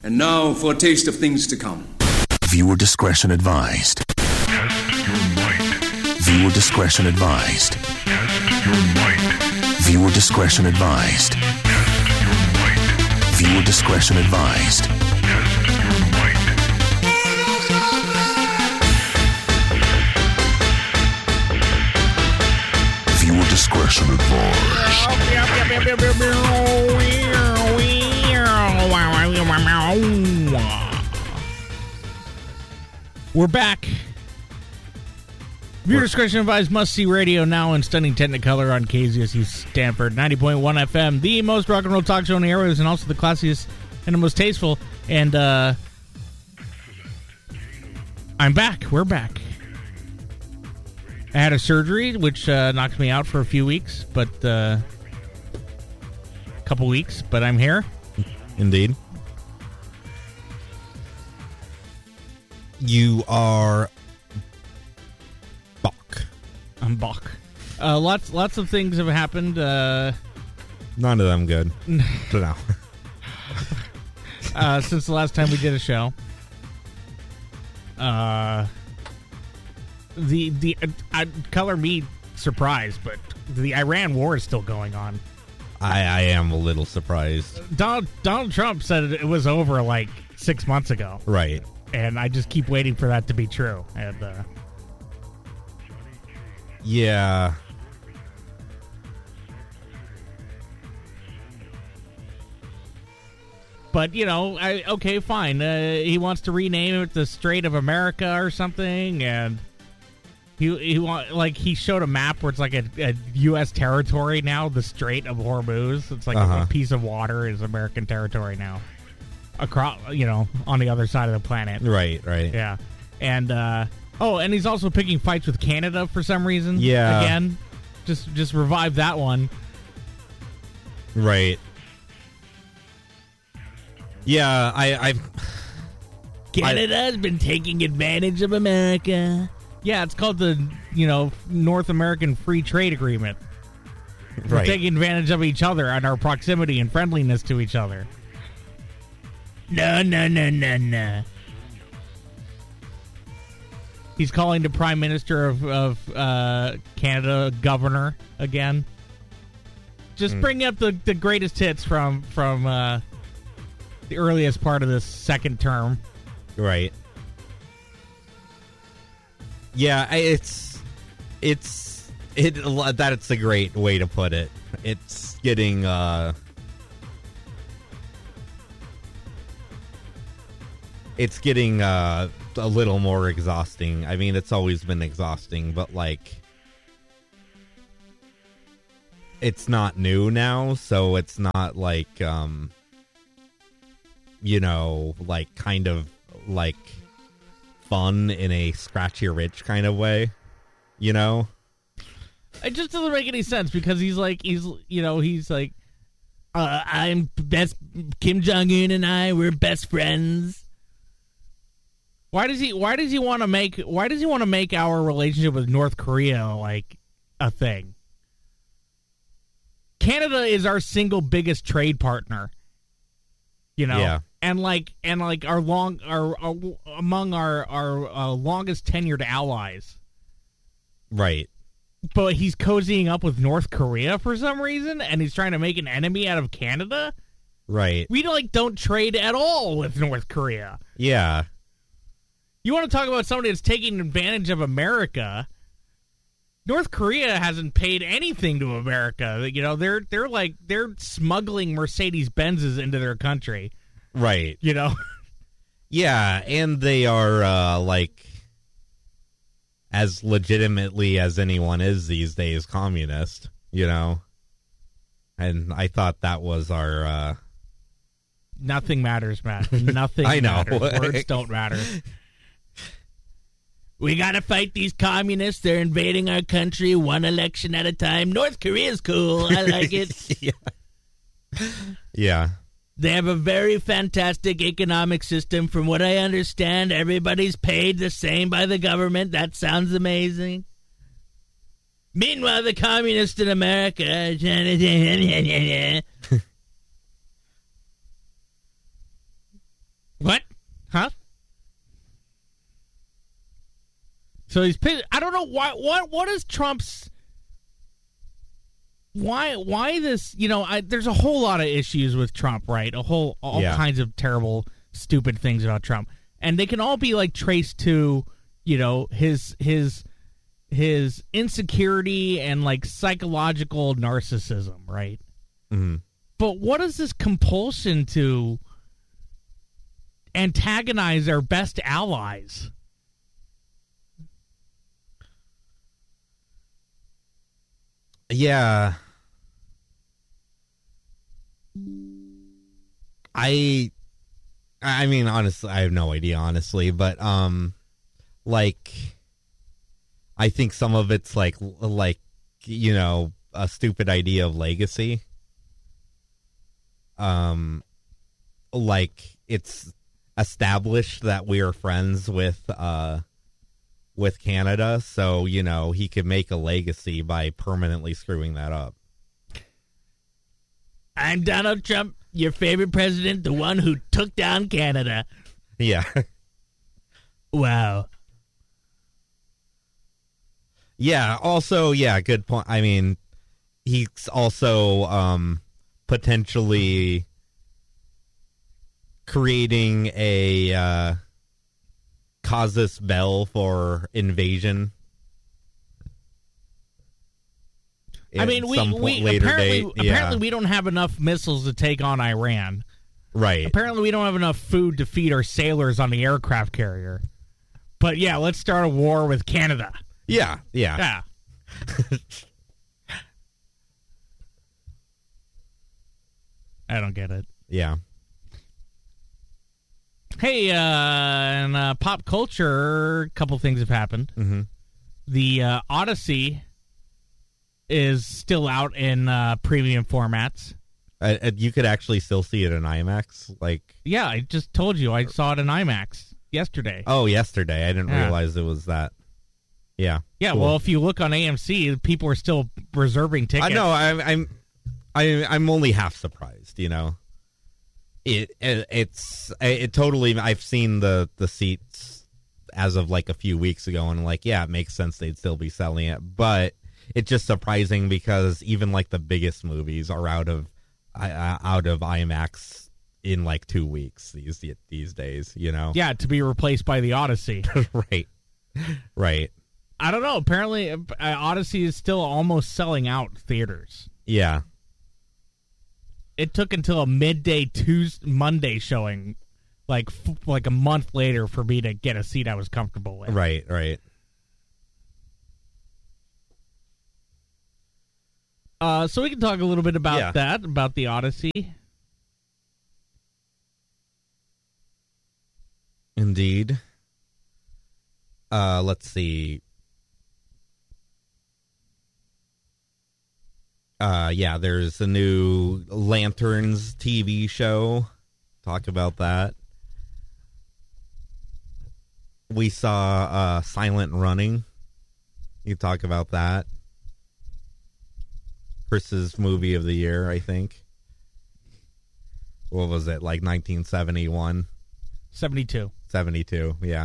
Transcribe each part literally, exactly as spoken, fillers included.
And now for a taste of things to come. Viewer discretion advised. Test your might. Viewer discretion advised. Test your might. Viewer discretion advised. Test your might. Viewer discretion advised. Test your might. Viewer discretion advised. We're back. Viewer discretion advised. Must see radio now in stunning Technicolor on K Z S U Stanford ninety point one F M, the most rock and roll talk show in the airwaves, and also the classiest and the most tasteful. And uh, I'm back. We're back. I had a surgery, which uh, knocked me out for a few weeks, but uh, a couple weeks. But I'm here. Indeed. You are Bach. I'm Bach. Uh, lots, lots of things have happened. Uh, None of them good. For now. uh, since the last time we did a show. Uh, the the uh, uh, color me surprised, but the Iran war is still going on. I, I am a little surprised. Donald Donald Trump said it was over like six months ago, Right. and I just keep waiting for that to be true. And uh, Yeah. But, you know, I, okay, fine. Uh, he wants to rename it the Strait of America or something, and he he want like he showed a map where it's like a, a U S territory now, the Strait of Hormuz. It's like Uh-huh. a piece of water is American territory now, across, you know, on the other side of the planet. Right, right. Yeah, and uh, oh, and he's also picking fights with Canada for some reason. Yeah. again, just just revive that one. Right. Yeah, I, I've... Canada's been taking advantage of America. Yeah, it's called the, you know, North American Free Trade Agreement. We're Right. taking advantage of each other and our proximity and friendliness to each other. No, no, no, no, no. He's calling the Prime Minister of, of uh, Canada governor again. Just Mm. bring up the, the greatest hits from, from uh, the earliest part of this second term. Right. Yeah, I- it's it's it that's a great way to put it. It's getting uh it's getting uh a little more exhausting. I mean, it's always been exhausting, but like it's not new now, so it's not like um you know, like kind of like fun in a scratch your itch kind of way, you know? It just doesn't make any sense because he's like, he's, you know, he's like, uh, I'm best, Kim Jong-un and I, we're best friends. Why does he, why does he want to make, why does he want to make our relationship with North Korea like a thing? Canada is our single biggest trade partner. You know, Yeah. and like, and like our long, our, our among our our uh, longest tenured allies. Right. But he's cozying up with North Korea for some reason, and he's trying to make an enemy out of Canada. Right. We like don't trade at all with North Korea. Yeah. You want to talk about somebody that's taking advantage of America? North Korea hasn't paid anything to America. You know, they're they're like they're smuggling Mercedes Benzes into their country. Right. You know. Yeah, and they are uh like as legitimately as anyone is these days communist, you know. And I thought that was our uh Nothing matters, Matt. Nothing I know. matters. Words don't matter. We gotta fight these communists. They're invading our country one election at a time. North Korea's cool. I like it. Yeah. Yeah. They have a very fantastic economic system. From what I understand, everybody's paid the same by the government. That sounds amazing. Meanwhile, the communists in America... So he's pissed. I don't know why. What what is Trump's? Why why this? You know, I, there's a whole lot of issues with Trump, right? A whole all Yeah. kinds of terrible, stupid things about Trump, and they can all be like traced to, you know, his his his insecurity and like psychological narcissism, right? Mm-hmm. But what is this compulsion to antagonize our best allies? Yeah. I I mean honestly I have no idea honestly, but um like I think some of it's like like you know, a stupid idea of legacy. Um like it's established that we are friends with uh with Canada, so you know he could make a legacy by permanently screwing that up. I'm Donald Trump, your favorite president, the one who took down Canada. Yeah. Wow. Yeah, also, yeah, good point. I mean, he's also um, potentially creating a uh, casus belli for invasion. I mean, At we, some point we later apparently date. Yeah. apparently we don't have enough missiles to take on Iran. Right. Apparently we don't have enough food to feed our sailors on the aircraft carrier. But yeah, let's start a war with Canada. Yeah, yeah. Yeah. I don't get it. Yeah. Hey, uh, in uh, pop culture, a couple things have happened. Mm-hmm. The uh, Odyssey is still out in uh, premium formats. Uh, uh, you could actually still see it in IMAX. Like, Yeah, I just told you. I saw it in IMAX yesterday. oh, yesterday. I didn't Yeah. realize it was that. Yeah. yeah, cool. well, if you look on A M C, people are still reserving tickets. I know. I'm. I'm. I, I'm only half surprised. You know, it. it it's. It totally. I've seen the the seats as of like a few weeks ago, and like, yeah, it makes sense they'd still be selling it. But it's just surprising because even like the biggest movies are out of uh, out of IMAX in like two weeks these these days. You know. Yeah, to be replaced by the Odyssey. Right. Right. I don't know. Apparently, uh, Odyssey is still almost selling out theaters. Yeah. It took until a midday Tuesday, Monday showing, like f- like a month later, for me to get a seat I was comfortable with. Right. Right. Uh, so we can talk a little bit about Yeah. that, about the Odyssey. Indeed. Uh, let's see. Uh, yeah, there's a new Lanterns T V show. Talk about that. We saw uh, Silent Running. You talk about that. Chris's movie of the year, I think. What was it, like nineteen seventy-one? seventy-two. seventy-two, yeah.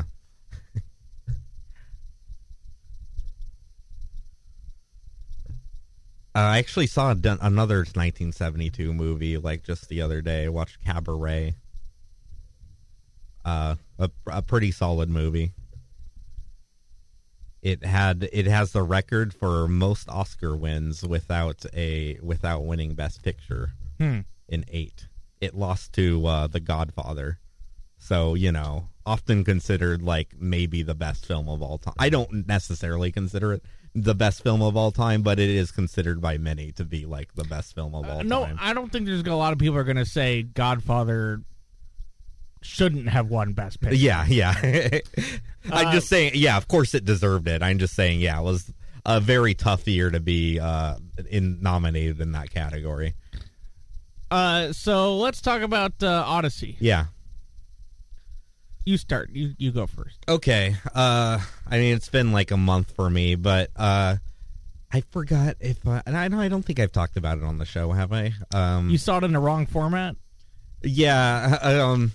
Uh, I actually saw done another nineteen seventy-two movie like just the other day. I watched Cabaret. Uh, a, a pretty solid movie. It had it has the record for most Oscar wins without a without winning Best Picture Hmm. in eight. It lost to uh, The Godfather. So, you know, often considered like maybe the best film of all time. I don't necessarily consider it the best film of all time, but it is considered by many to be like the best film of all Uh, no, time. I don't think there's a lot of people are going to say Godfather shouldn't have won Best Picture. Yeah, yeah. I'm Uh, just saying, yeah, of course it deserved it. I'm just saying, yeah, it was a very tough year to be uh, in nominated in that category. Uh, so let's talk about uh, Odyssey. Yeah. You start. You you go first. Okay. Uh, I mean, it's been like a month for me, but uh, I forgot if uh, and I know I don't think I've talked about it on the show, have I? Um, You saw it in the wrong format. yeah. Um,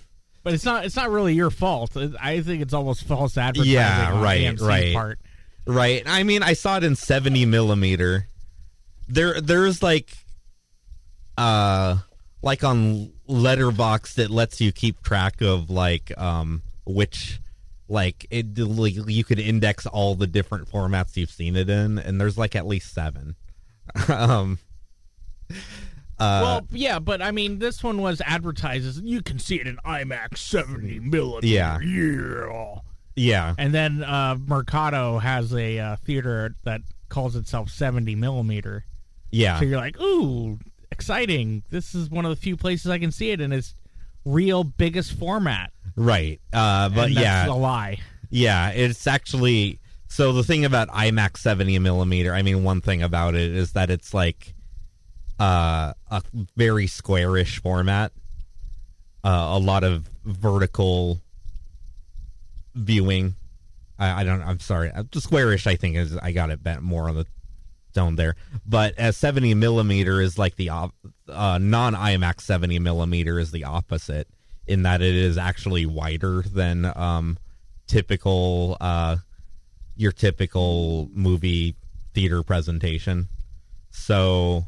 But it's not. It's not really your fault. I think it's almost false advertising. Yeah, on right, A M C's right. Part. Right. I mean, I saw it in seventy millimeter. There, there's like, uh, like on Letterboxd, it lets you keep track of like, um, which, like, it like, you could index all the different formats you've seen it in, and there's like at least seven. um. Uh, Well, yeah, but I mean, this one was advertised as you can see it in IMAX seventy millimeter. Yeah. Yeah. yeah. And then uh, Mercado has a uh, theater that calls itself seventy millimeter. Yeah. So you're like, ooh, exciting. This is one of the few places I can see it in its real biggest format. Right. Uh, but And that's yeah. a lie. Yeah, it's actually... So the thing about IMAX seventy millimeter, I mean, one thing about it is that it's like uh, a very squarish format. Uh, a lot of vertical viewing. I, I don't. I'm sorry. Uh, Squarish, I think, is I got it bent more on the tone there. But as seventy millimeter is like the op- uh, non IMAX seventy millimeter is the opposite in that it is actually wider than um, typical uh, your typical movie theater presentation. So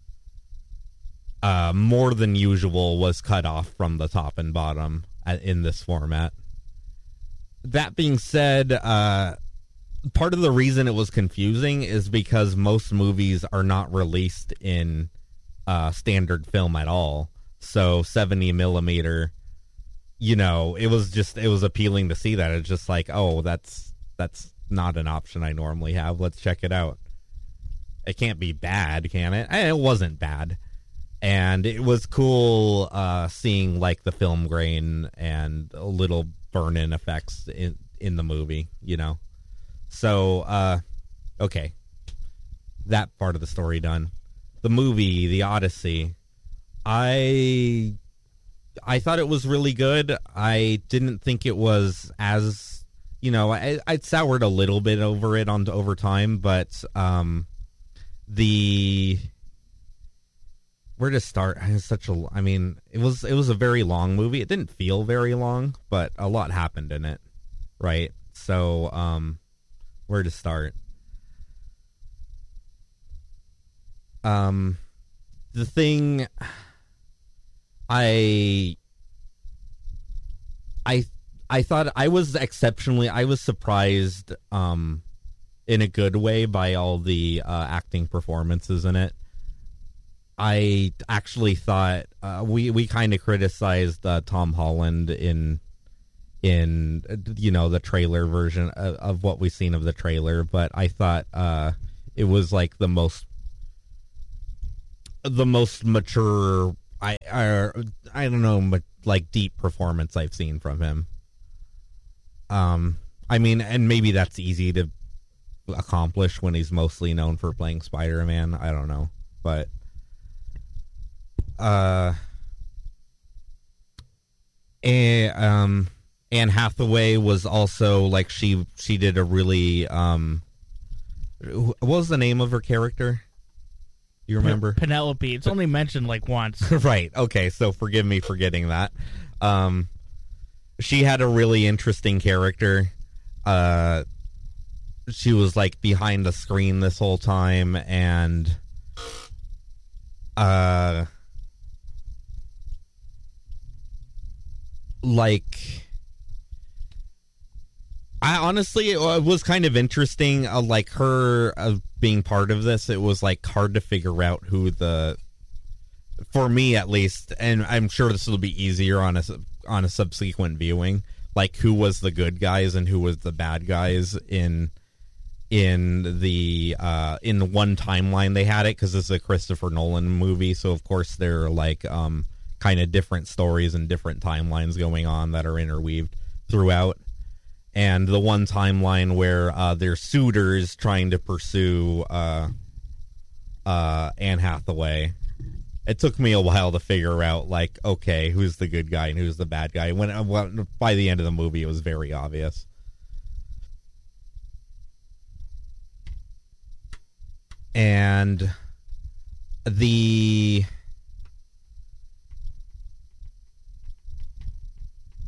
uh, more than usual was cut off from the top and bottom at, in this format. That being said, uh, part of the reason it was confusing is because most movies are not released in uh, standard film at all. So seventy millimeter, you know, it was just, it was appealing to see that. It's just like, oh, that's, that's not an option I normally have. Let's check it out. It can't be bad, can it? And it wasn't bad. And it was cool uh, seeing like the film grain and a little burn-in effects in, in the movie, you know? So, uh, okay. That part of the story done. The movie, The Odyssey, I I thought it was really good. I didn't think it was as, you know, I, I'd soured a little bit over it on over time, but um, the where to start? It's such a, I mean, it was it was a very long movie. It didn't feel very long, but a lot happened in it, right? So, um, where to start? Um, the thing, I, I, I thought I was exceptionally, I was surprised, um, in a good way by all the uh, acting performances in it. I actually thought uh, we we kind of criticized uh, Tom Holland in in you know the trailer version of, of what we've seen of the trailer, but I thought uh, it was like the most the most mature I I, I don't know but like deep performance I've seen from him. Um, I mean, and maybe that's easy to accomplish when he's mostly known for playing Spider-Man. I don't know, but. Uh, and, um, Anne Hathaway was also like she she did a really um, what was the name of her character? You remember? Penelope. It's only mentioned like once. Right. Okay. So forgive me for getting that. Um, she had a really interesting character. Uh, she was like behind the screen this whole time, and uh. Like, I honestly, it was kind of interesting, uh, like, her uh, being part of this. It was, like, hard to figure out who the, for me at least, and I'm sure this will be easier on a, on a subsequent viewing, like, who was the good guys and who was the bad guys in, in the, uh, in the one timeline they had it, because this is a Christopher Nolan movie, so of course they're, like, um... kind of different stories and different timelines going on that are interweaved throughout. And the one timeline where uh, they're suitors trying to pursue uh, uh, Anne Hathaway. It took me a while to figure out, like, okay, who's the good guy and who's the bad guy. When uh, well, by the end of the movie, it was very obvious. And the...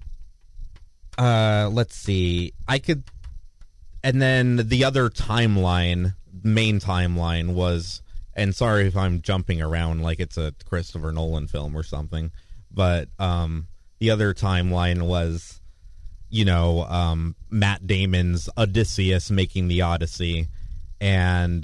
Uh, let's see. I could, and then the other timeline, main timeline was, and sorry if I'm jumping around like it's a Christopher Nolan film or something, but um, the other timeline was, you know, um, Matt Damon's Odysseus making the Odyssey, and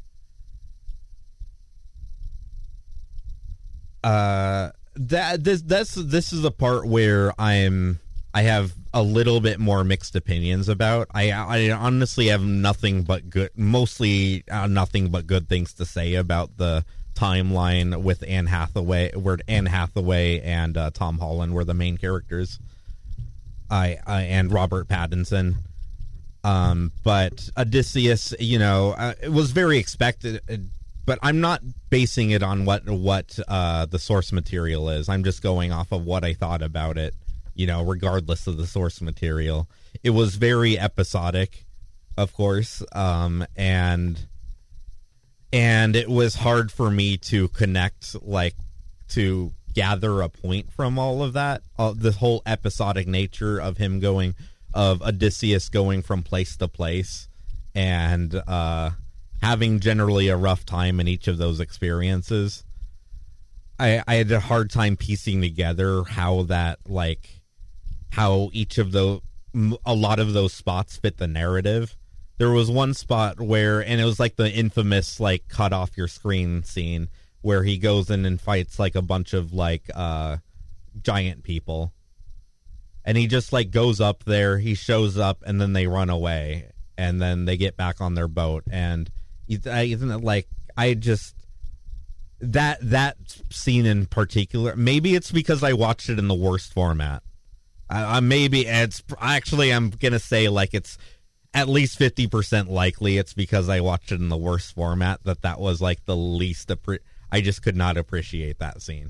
uh, that this this this is a part where I'm I have a little bit more mixed opinions about. I I honestly have nothing but good, mostly uh, nothing but good things to say about the timeline with Anne Hathaway, where Anne Hathaway and uh, Tom Holland were the main characters. I, I and Robert Pattinson. Um, but Odysseus, you know, uh, it was very expected. But I'm not basing it on what what uh, the source material is. I'm just going off of what I thought about it. You know, regardless of the source material, it was very episodic, of course, um, and and it was hard for me to connect, like, to gather a point from all of that. Uh, the whole episodic nature of him going, of Odysseus going from place to place, and uh, having generally a rough time in each of those experiences. I, I had a hard time piecing together how that, like, how each of those, a lot of those spots fit the narrative. There was one spot where, and it was like the infamous, like, cut off your screen scene, where he goes in and fights, like, a bunch of, like, uh, giant people. And he just, like, goes up there, he shows up, and then they run away. And then they get back on their boat. And, isn't it, like, I just, that, that scene in particular, maybe it's because I watched it in the worst format. Uh, maybe it's actually, I'm gonna say, like, it's at least fifty percent likely it's because I watched it in the worst format that that was, like, the least appre- I just could not appreciate that scene.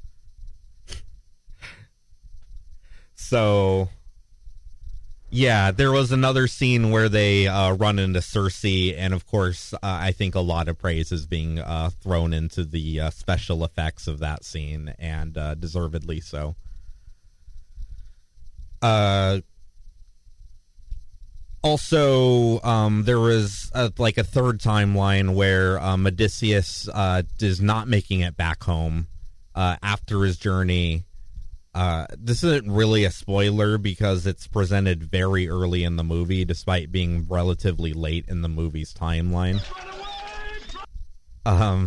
So yeah, there was another scene where they uh, run into Cersei, and of course uh, I think a lot of praise is being uh, thrown into the uh, special effects of that scene, and uh, deservedly so. Uh, also, um, there was a, like a third timeline where um, Odysseus uh, is not making it back home uh, after his journey. Uh, this isn't really a spoiler because it's presented very early in the movie, despite being relatively late in the movie's timeline. Um,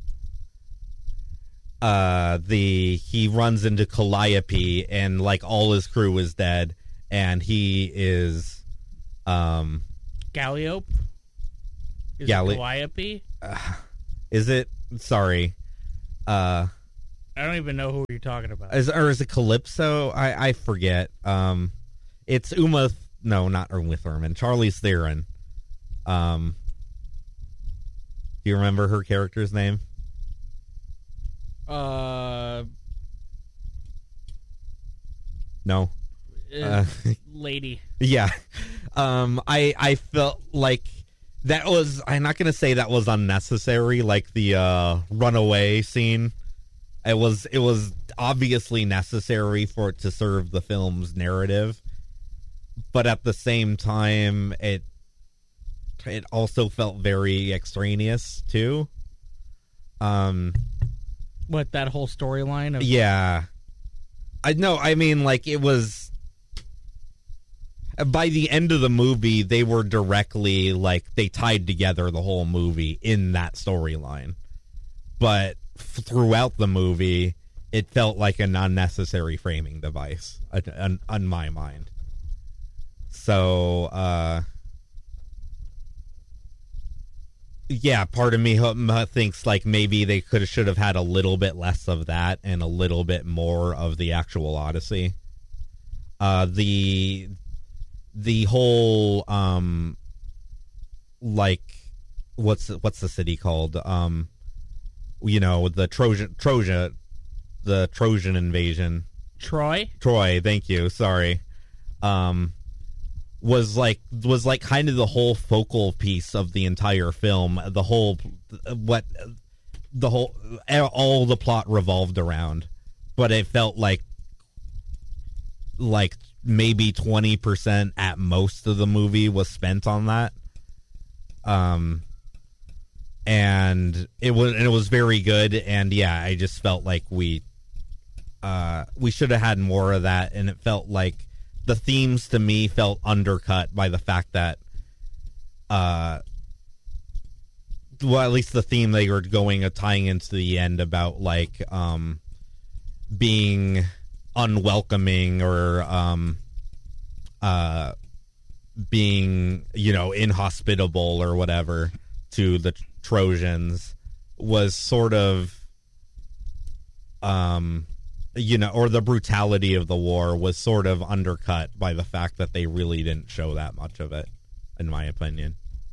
uh, the he runs into Calliope, and, like, all his crew is dead, and he is, um, Galliope. Is Galli- it Calliope? Uh, is it? Sorry. Uh. I don't even know who you're talking about. Is, or is it Calypso? I, I forget. Um, it's Uma... Th- no, not Uma Thurman. Charlize Theron. Um, do you remember her character's name? Uh... No. Uh, lady. Yeah. Um, I, I felt like that was... I'm not going to say that was unnecessary, like the uh, runaway scene. It was it was obviously necessary for it to serve the film's narrative, but at the same time, it it also felt very extraneous too. Um, what, that whole storyline of yeah, I know. I mean, like, it was by the end of the movie, they were directly, like, they tied together the whole movie in that storyline, but throughout the movie, it felt like an unnecessary framing device on, on my mind. So, uh, yeah, part of me thinks, like, maybe they could should have had a little bit less of that and a little bit more of the actual Odyssey. Uh, the the whole um, like, what's what's the city called? Um. You know, the Trojan, Troja, the Trojan invasion. Troy? Troy, thank you. Sorry. Um, was like was like kind of the whole focal piece of the entire film. The whole what the whole all the plot revolved around, but it felt like like maybe twenty percent at most of the movie was spent on that. Um, and it was, and it was very good. And yeah, I just felt like we, uh, we should have had more of that. And it felt like the themes to me felt undercut by the fact that, uh, well, at least the theme they were going, uh, tying into the end about like, um, being unwelcoming or, um, uh, being, you know, inhospitable or whatever to the Trojans was sort of, um, you know, or the brutality of the war was sort of undercut by the fact that they really didn't show that much of it, in my opinion.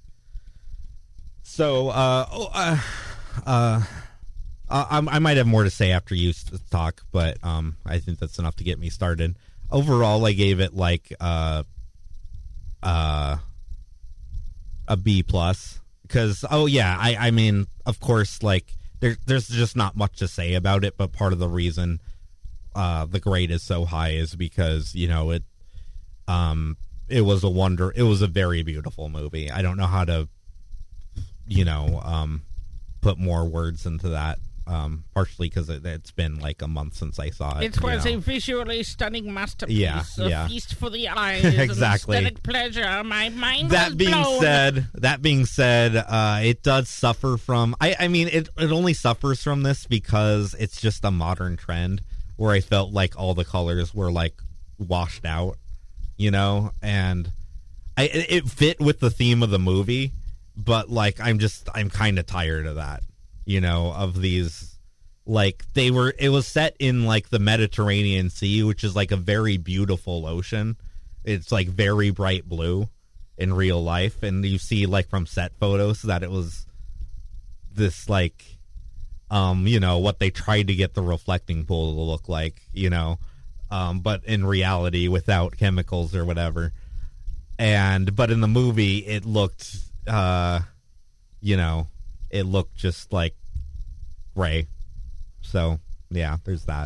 So, uh, oh, uh, uh, I, I might have more to say after you talk, but um, I think that's enough to get me started. Overall, I gave it like uh, uh, a B plus because, oh yeah, I, I mean, of course, like there, there's just not much to say about it, but part of the reason uh, the grade is so high is because, you know, it um, it was a wonder, it was a very beautiful movie. I don't know how to, you know, um, put more words into that. Um, partially because it, it's been like a month since I saw it. It was you know. a visually stunning masterpiece. Yeah, a yeah. feast for the eyes. Exactly. An aesthetic pleasure. My mind That was being blown. said, that being said, uh, it does suffer from. I, I mean, it it only suffers from this because it's just a modern trend where I felt like all the colors were like washed out, you know, and I it it fit with the theme of the movie, but like I'm just I'm kind of tired of that. You know, of these, like, they were, it was set in, like, the Mediterranean Sea, which is, like, a very beautiful ocean. It's, like, very bright blue in real life. And you see, like, from set photos that it was this, like, um, you know, what they tried to get the reflecting pool to look like, you know, um, but in reality without chemicals or whatever. And, but in the movie, it looked, uh, you know, it looked just like gray. So, yeah, there's that.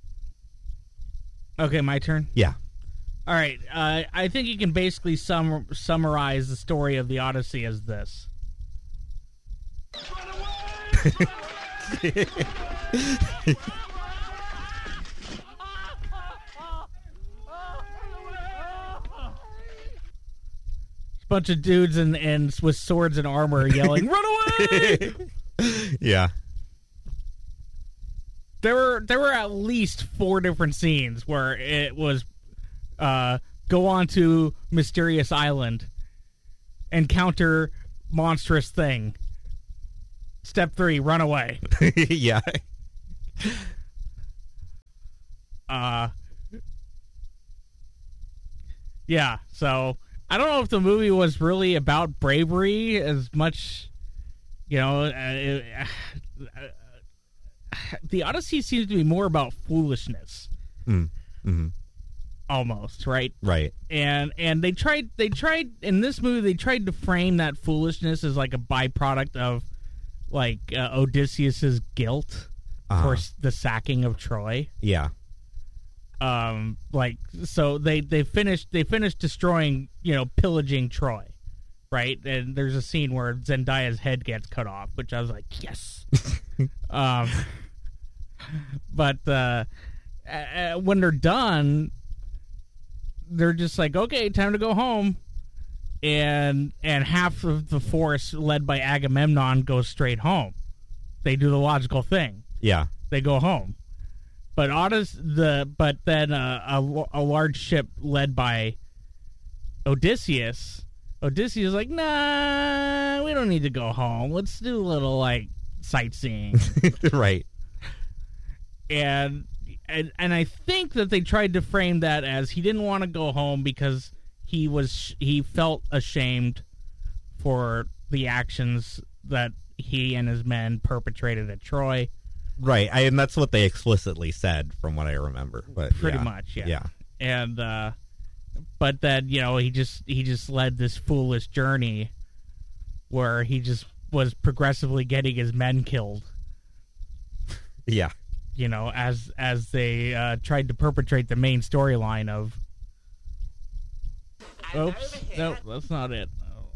Okay, my turn. Yeah. All right. Uh, I think you can basically sum- summarize the story of the Odyssey as this. Bunch of dudes and and with swords and armor yelling, "Run away!" Yeah. There were there were at least four different scenes where it was uh, go on to mysterious island, encounter monstrous thing. Step three, run away. Yeah. Uh, yeah. So I don't know if the movie was really about bravery as much. You know, uh, it, uh, the Odyssey seems to be more about foolishness, Mm. Mm-hmm. almost, right? Right. And and they tried they tried in this movie they tried to frame that foolishness as like a byproduct of like uh, Odysseus's guilt Uh-huh. for s- the sacking of Troy. Yeah. Um, like so they they finished they finished destroying, you know, pillaging Troy. Right, and there's a scene where Zendaya's head gets cut off, which I was like, yes. um, but uh, uh, when they're done, they're just like, okay, time to go home. And and half of the force, led by Agamemnon, goes straight home. They do the logical thing. Yeah. They go home. But Odys, the but then uh, a a large ship led by Odysseus. Odysseus is like, nah, we don't need to go home. Let's do a little, like, sightseeing. Right. and, and and I think that they tried to frame that as he didn't want to go home because he was he felt ashamed for the actions that he and his men perpetrated at Troy. Right. I, and that's what they explicitly said from what I remember. But Pretty yeah. much, yeah. Yeah. And, uh... But then, you know, he just he just led this foolish journey where he just was progressively getting his men killed, Yeah. you know, as as they uh, tried to perpetrate the main storyline of Oops. Nope, that's not it.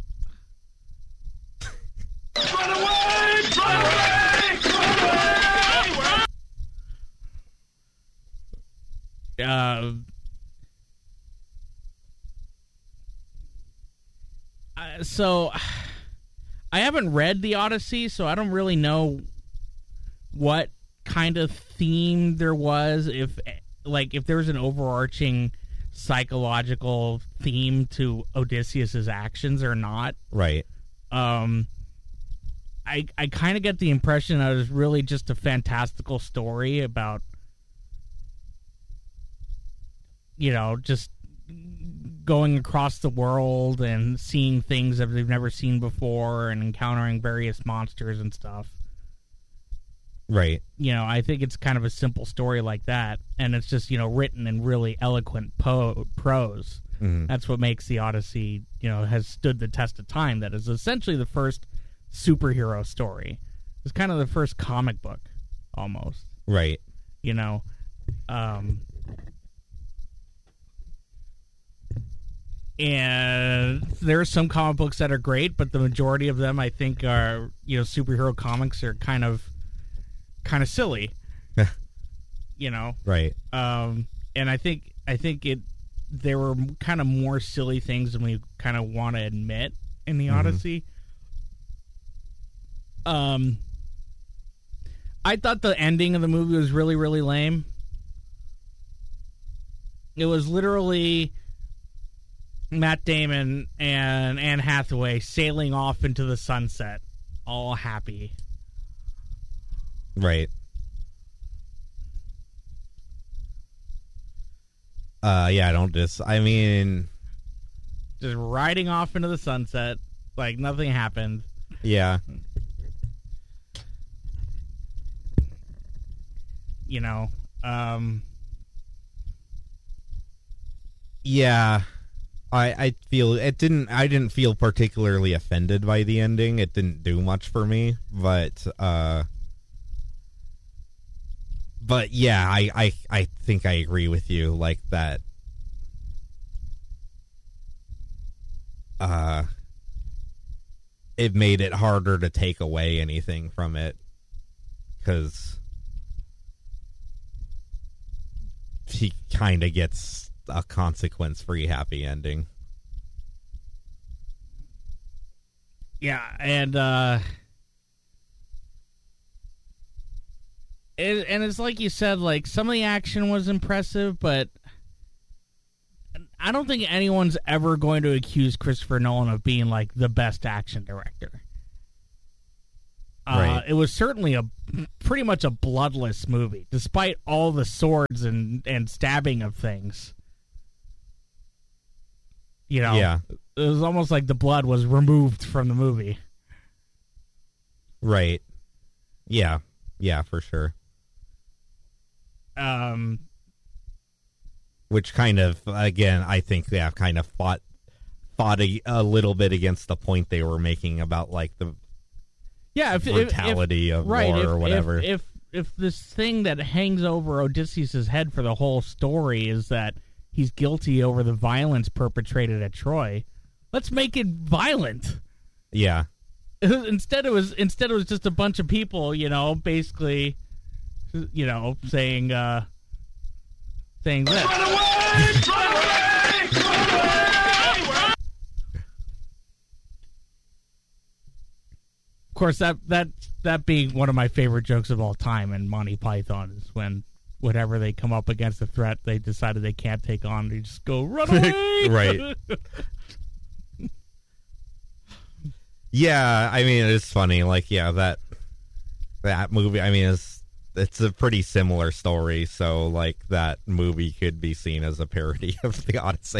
Run away! Run away! Run away! Uh, uh, so, I haven't read the Odyssey, so I don't really know what kind of theme there was. If, like, if there was an overarching psychological theme to Odysseus's actions or not. Right. Um, I I kind of get the impression that it was really just a fantastical story about, you know, just going across the world and seeing things that they've never seen before and encountering various monsters and stuff. Right. You know, I think it's kind of a simple story like that, and it's just, you know, written in really eloquent po- prose. Mm-hmm. That's what makes the Odyssey, you know, has stood the test of time. That is essentially the first superhero story. It's kind of the first comic book, almost. Right. You know, um, and there are some comic books that are great, but the majority of them, I think, are, you know, superhero comics are kind of, kind of silly. You know, right. Um, and I think, I think it. There were kind of more silly things than we kind of want to admit in the mm-hmm. Odyssey. Um, I thought the ending of the movie was really, really lame. It was literally Matt Damon and Anne Hathaway sailing off into the sunset, all happy. Right. Uh, yeah, I don't just, I mean... Just riding off into the sunset, like nothing happened. Yeah. You know, um... Yeah, I I feel, it didn't, I didn't feel particularly offended by the ending. It didn't do much for me, but, uh... But yeah, I, I I think I agree with you, like that. Uh, it made it harder to take away anything from it, because he kind of gets a consequence-free happy ending. Yeah, and uh, it, and it's like you said, like some of the action was impressive, but I don't think anyone's ever going to accuse Christopher Nolan of being like the best action director. Right. Uh, it was certainly a pretty much a bloodless movie, despite all the swords and, and stabbing of things. You know, yeah. It was almost like the blood was removed from the movie. Right. Yeah. Yeah, for sure. Um, Which kind of, again, I think they have kind of fought fought a, a little bit against the point they were making about like the yeah, if, brutality if, if, of right, war if, or whatever. If, if if this thing that hangs over Odysseus' head for the whole story is that he's guilty over the violence perpetrated at Troy, let's make it violent. Yeah. Instead, it was instead it was just a bunch of people, you know, basically, you know, saying uh, saying this. Run away! Run away! Run away! Of course, that that that being one of my favorite jokes of all time in Monty Python is when whenever they come up against a threat they decided they can't take on, they just go run away. Right. Yeah, I mean, it's funny. Like, yeah, that that movie. I mean, it's it's a pretty similar story. So, like, that movie could be seen as a parody of the Odyssey.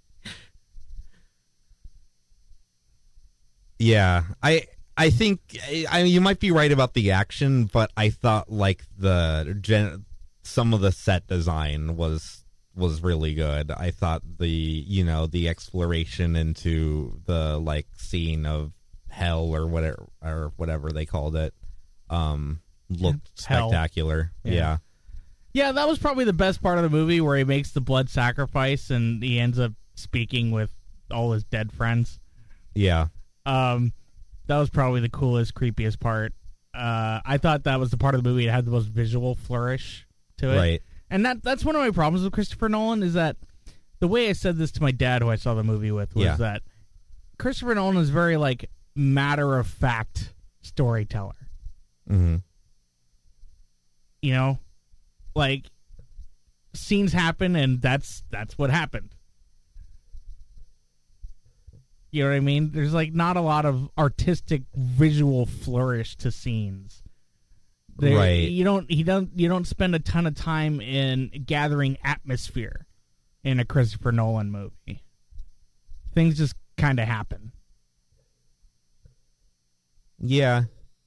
Yeah, I I think I mean, you might be right about the action, but I thought like the gen, some of the set design was was really good. I thought the you know the exploration into the like scene of hell or whatever or whatever they called it um looked Hell. spectacular. Yeah. yeah Yeah, that was probably the best part of the movie, where he makes the blood sacrifice and he ends up speaking with all his dead friends. Yeah. Um, that was probably the coolest, creepiest part. Uh, I thought that was the part of the movie that had the most visual flourish to it. Right. And that that's one of my problems with Christopher Nolan is that the way I said this to my dad, who I saw the movie with, was Yeah. that Christopher Nolan is very like matter of fact storyteller. Mm-hmm. You know, like scenes happen, and that's that's what happened. You know what I mean? There's like not a lot of artistic visual flourish to scenes. They, Right. You don't. He don't. You don't spend a ton of time in gathering atmosphere in a Christopher Nolan movie. Things just kind of happen. Yeah.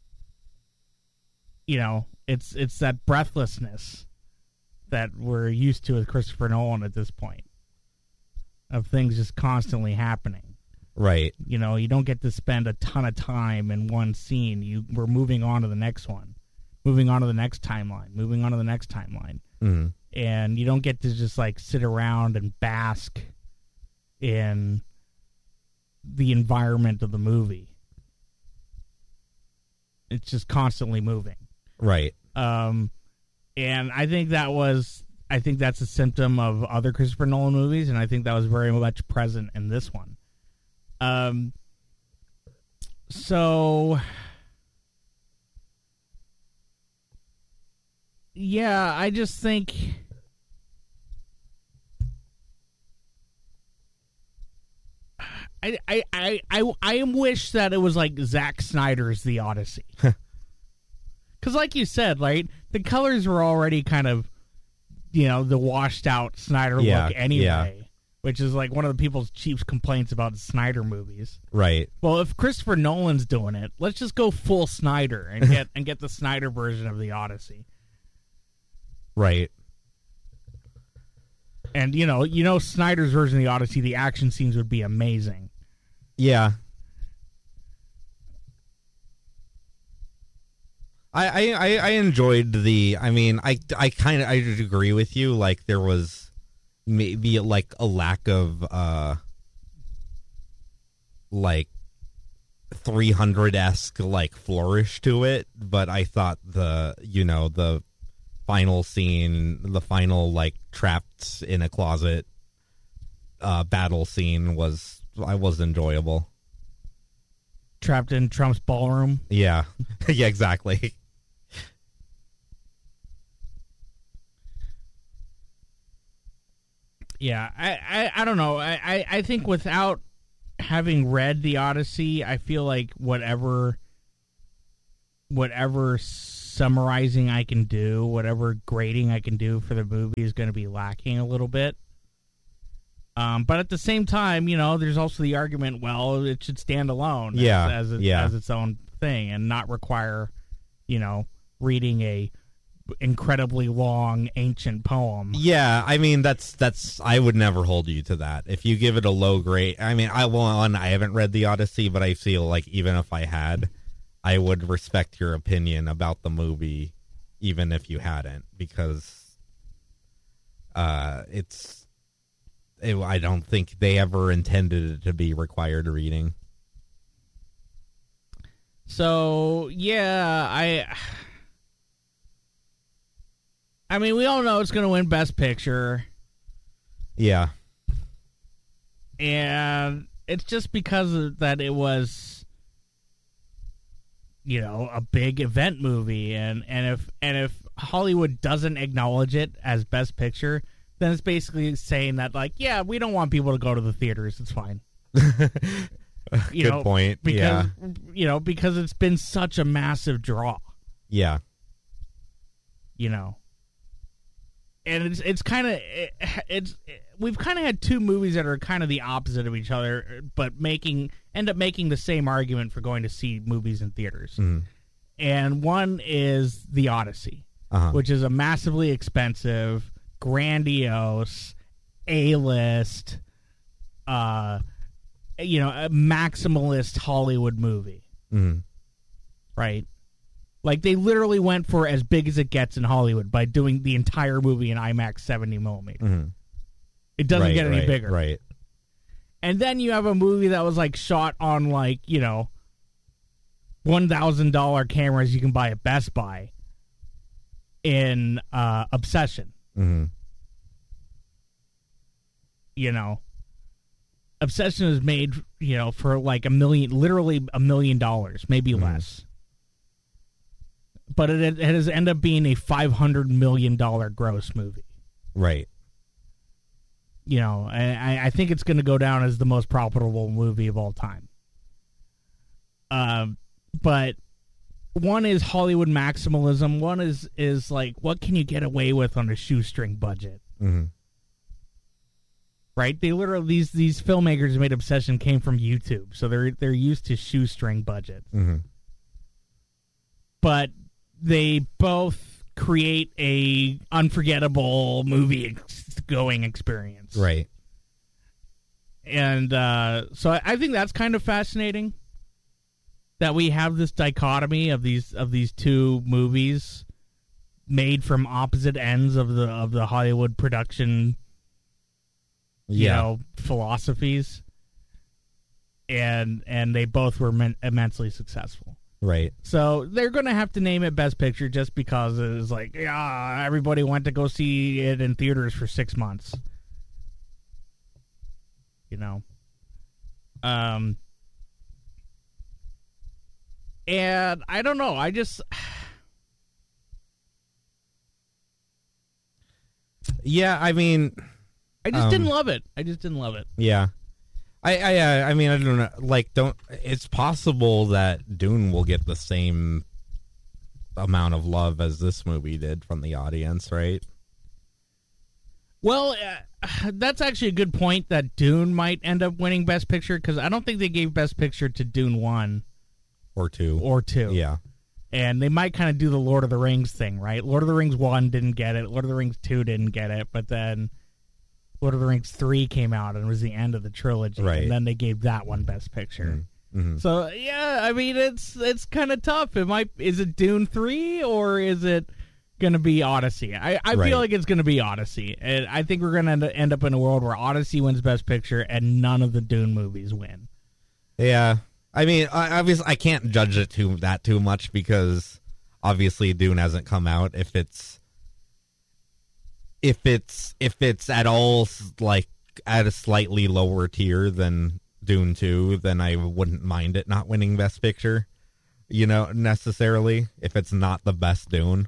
You know, it's it's that breathlessness that we're used to with Christopher Nolan at this point, of things just constantly happening. Right. You know, you don't get to spend a ton of time in one scene. You we're moving on to the next one, moving on to the next timeline, moving on to the next timeline, Mm-hmm. and you don't get to just like sit around and bask in the environment of the movie. It's just constantly moving. Right. Um, and I think that was, I think that's a symptom of other Christopher Nolan movies, and I think that was very much present in this one. Um, so, yeah, I just think I, I, I, I, I wish that it was like Zack Snyder's The Odyssey. Because like you said, right, the colors were already kind of, you know, the washed out Snyder Yeah, look anyway. yeah. Which is like one of the people's chief complaints about Snyder movies. Right. Well, if Christopher Nolan's doing it, let's just go full Snyder and get and get the Snyder version of The Odyssey. Right. And you know, you know, Snyder's version of The Odyssey, the action scenes would be amazing. Yeah. I I, I enjoyed the. I mean, I I kind of I agree with you. Like there was maybe like a lack of uh like three hundred-esque like flourish to it, but I thought the you know the final scene, the final like trapped in a closet uh battle scene was I was enjoyable. Trapped in Trump's ballroom. Yeah. Yeah, exactly. Yeah, I, I, I don't know. I, I, I think without having read The Odyssey, I feel like whatever whatever summarizing I can do, whatever grading I can do for the movie is going to be lacking a little bit. Um, but at the same time, you know, there's also the argument, well, it should stand alone Yeah, as, as, it, yeah. as its own thing and not require, you know, reading a incredibly long ancient poem. Yeah, I mean that's that's I would never hold you to that. If you give it a low grade, I mean, I well, one, I haven't read The Odyssey, but I feel like even if I had, I would respect your opinion about the movie, even if you hadn't, because uh, it's. It, I don't think they ever intended it to be required reading. So yeah, I. I mean, we all know it's going to win Best Picture. Yeah. And it's just because of that it was, you know, a big event movie. And, and if and if Hollywood doesn't acknowledge it as Best Picture, then it's basically saying that, like, yeah, we don't want people to go to the theaters. It's fine. You Good know, point. Because, Yeah. you know, because it's been such a massive draw. Yeah. You know. And it's it's kind of it, it's we've kind of had two movies that are kind of the opposite of each other, but making end up making the same argument for going to see movies in theaters. Mhm. And one is The Odyssey, Uh-huh. which is a massively expensive, grandiose, A-list, uh, you know, a maximalist Hollywood movie, Mhm. right? Like, they literally went for as big as it gets in Hollywood by doing the entire movie in IMAX seventy millimeter. Mhm. It doesn't Right, get any right, bigger. Right. And then you have a movie that was like shot on like, you know, one thousand dollars cameras you can buy at Best Buy in uh, Obsession. Mm-hmm. You know, Obsession is made, you know, for like a million, literally a million dollars, maybe mm-hmm. less. But it, it has ended up being a five hundred million dollars gross movie. Right. You know, I, I think it's going to go down as the most profitable movie of all time. Um, but one is Hollywood maximalism. One is is like, what can you get away with on a shoestring budget? Mm-hmm. Right? They literally these these filmmakers who made Obsession came from YouTube, so they're they're used to shoestring budgets. Mm-hmm. But they both create a unforgettable movie ex- going experience. Right. And uh, so I, I think that's kind of fascinating that we have this dichotomy of these of these two movies made from opposite ends of the of the Hollywood production you yeah. know, philosophies. And and they both were men- immensely successful. Right. So they're going to have to name it Best Picture just because it was like, yeah, everybody went to go see it in theaters for six months. You know? Um, and I don't know. I just... Yeah, I mean... I just um, didn't love it. I just didn't love it. Yeah. I, I, uh, I mean, I don't know. Like, don't. It's possible that Dune will get the same amount of love as this movie did from the audience, right? Well, uh, that's actually a good point that Dune might end up winning Best Picture, because I don't think they gave Best Picture to Dune one. Or two. Or two. Yeah. And they might kind of do the Lord of the Rings thing, right? Lord of the Rings one didn't get it. Lord of the Rings two didn't get it. But then Lord of the Rings three came out and was the end of the trilogy. Right. And then they gave that one Best Picture. Mm-hmm. So, yeah, I mean, it's it's kind of tough. It might Is it Dune three or is it going to be Odyssey? I, I Right. feel like it's going to be Odyssey. And I think we're going to end up in a world where Odyssey wins Best Picture and none of the Dune movies win. Yeah. I mean, I, obviously, I can't judge it too that too much because obviously Dune hasn't come out. If it's if it's if it's at all like at a slightly lower tier than Dune two, then I wouldn't mind it not winning Best Picture. You know, necessarily if it's not the best Dune.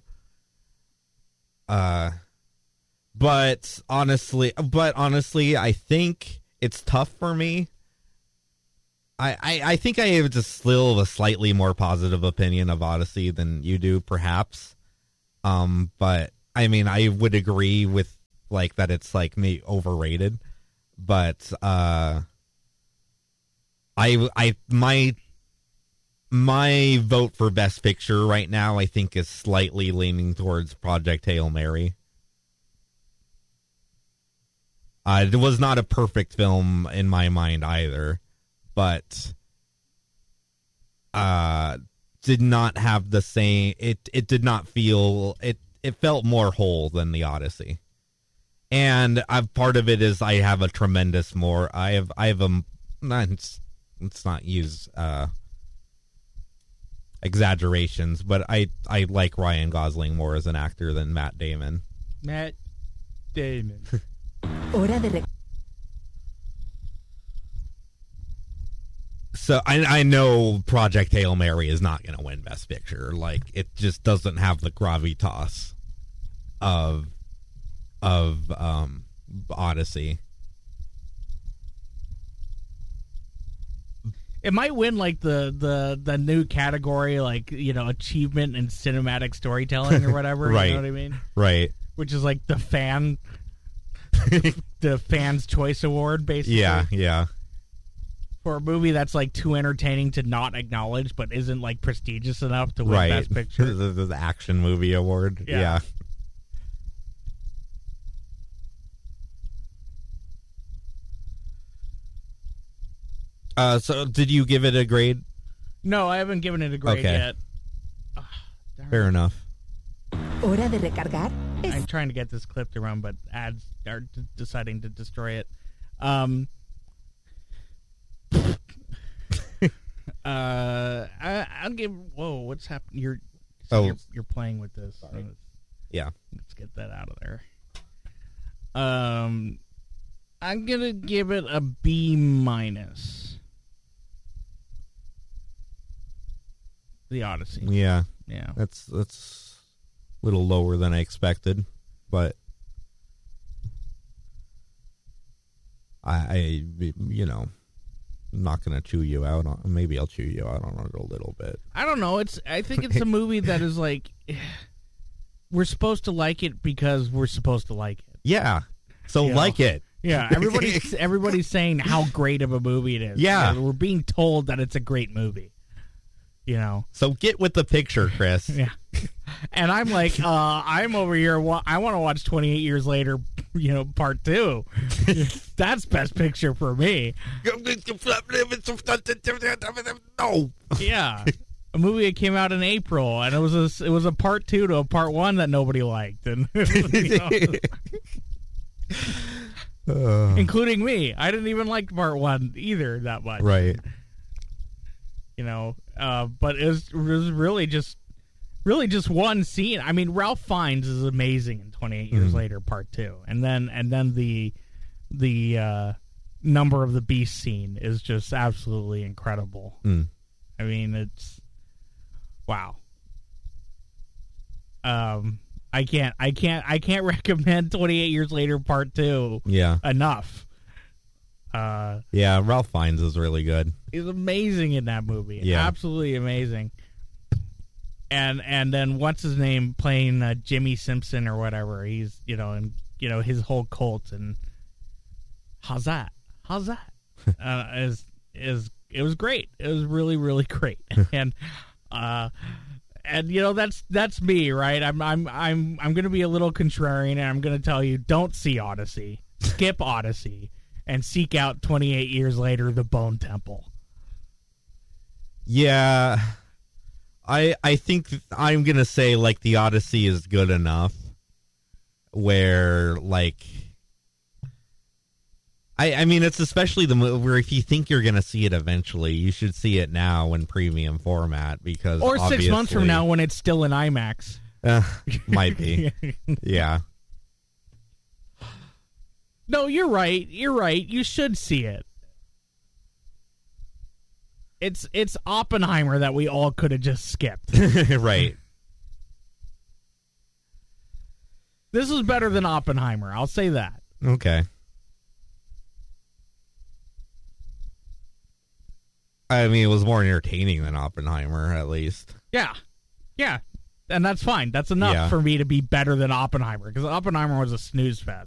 Uh, but honestly, but honestly, I think it's tough for me. I, I, I think I have just still a slightly more positive opinion of Odyssey than you do, perhaps. Um, but I mean, I would agree with like that it's like me overrated, but uh, I I my my vote for Best Picture right now I think is slightly leaning towards Project Hail Mary. Uh, it was not a perfect film in my mind either. But uh, did not have the same. It it did not feel it. It felt more whole than the Odyssey, and I've, part of it is I have a tremendous more. I have I have a. Let's, let's not use uh, exaggerations, but I I like Ryan Gosling more as an actor than Matt Damon. Matt Damon. Hora de rec- So I I know Project Hail Mary is not going to win Best Picture. Like it just doesn't have the gravitas of of um, Odyssey. It might win like the, the, the new category, like, you know, achievement in cinematic storytelling or whatever. Right. You know what I mean? Right. Which is like the fan, the Fans' Choice Award, basically. Yeah. Yeah. For a movie that's like too entertaining to not acknowledge, but isn't like prestigious enough to win Right. Best Picture. the, the, the action movie award. Yeah. Yeah. Uh, so did you give it a grade? No, I haven't given it a grade Okay. yet. Ugh, darn Fair it. enough. Hora de recargar. Es- I'm trying to get this clip to run, but ads are d- deciding to destroy it. Um, Uh, I, I'll give. Whoa, what's happening? You're, Oh. you're you're playing with this. So let's, Yeah. let's get that out of there. Um, I'm gonna give it a B minus. The Odyssey. Yeah. Yeah. That's that's a little lower than I expected, but I, I you know, I'm not gonna chew you out on. Maybe I'll chew you out on it a little bit. I don't know. It's. I think it's a movie that is like, we're supposed to like it because we're supposed to like it. Yeah. So You like know. it. Yeah, everybody's everybody's saying how great of a movie it is. Yeah. we're being told that it's a great movie. You know. So get with the picture, Chris. Yeah. And I'm like, uh, I'm over here. wa- I want to watch twenty-eight Years Later, you know, part two. That's best picture for me. No. Yeah. A movie that came out in April, and it was a, it was a part two to a part one that nobody liked, and you know, including me. I didn't even like part one either that much. Right. You know, uh, but it was, it was really just, really just one scene. I mean, Ralph Fiennes is amazing in twenty-eight Years Later, part two, and then and then the the uh, Number of the Beast scene is just absolutely incredible. Mm. I mean, it's wow. Um, I can't, I can't, I can't recommend twenty-eight Years Later, part two Yeah. enough. Uh, Yeah. Ralph Fiennes is really good. he's amazing in that movie. Yeah. Absolutely amazing. And and then what's his name playing uh, Jimmy Simpson or whatever? He's you know and you know his whole cult and how's that? How's that? uh, is is it was great. It was really really great. and uh and you know that's that's me, right? I'm I'm I'm I'm going to be a little contrarian and I'm going to tell you don't see Odyssey. Skip Odyssey and seek out twenty-eight Years Later, The Bone Temple. Yeah. I I think I'm going to say, like, the Odyssey is good enough where, like, I, I mean, it's especially the movie where if you think you're going to see it eventually, you should see it now in premium format because Or six months from obviously- now when it's still in IMAX. Uh, might be. Yeah. No, you're right. You're right. You should see it. It's it's Oppenheimer that we all could have just skipped. Right. This is better than Oppenheimer. I'll say that. Okay. I mean, it was more entertaining than Oppenheimer, at least. Yeah. Yeah. And that's fine. That's enough Yeah. for me to be better than Oppenheimer because Oppenheimer was a snooze fest.